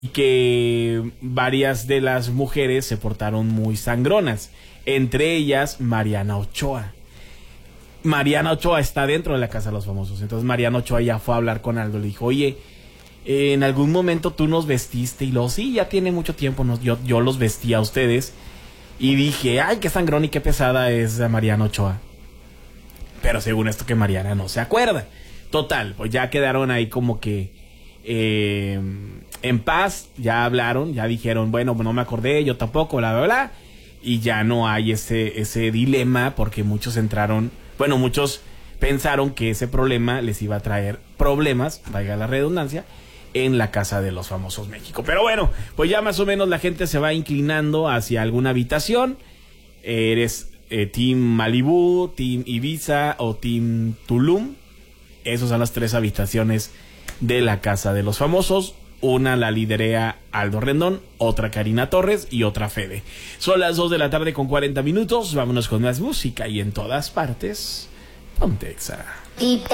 que varias de las mujeres se portaron muy sangronas, entre ellas Mariana Ochoa. Mariana Ochoa está dentro de la Casa de los Famosos, entonces Mariana Ochoa ya fue a hablar con Aldo, le dijo, oye, en algún momento tú nos vestiste, y luego, sí, ya tiene mucho tiempo, yo los vestí a ustedes, y dije, ay, qué sangrón y qué pesada es Mariana Ochoa. Pero según esto que Mariana no se acuerda. Total, pues ya quedaron ahí como que en paz, ya hablaron, ya dijeron, bueno, no me acordé, yo tampoco, bla, bla, bla. Y ya no hay ese dilema porque muchos muchos pensaron que ese problema les iba a traer problemas, valga la redundancia, en la Casa de los Famosos México. Pero bueno, pues ya más o menos la gente se va inclinando hacia alguna habitación. Eres Team Malibu, Team Ibiza o Team Tulum. Esas son las 3 habitaciones de la Casa de los Famosos. Una la liderea Aldo Rendón, otra Karina Torres y otra Fede. Son las 2 de la tarde con 40 minutos. Vámonos con más música y en todas partes, Ponte Exa.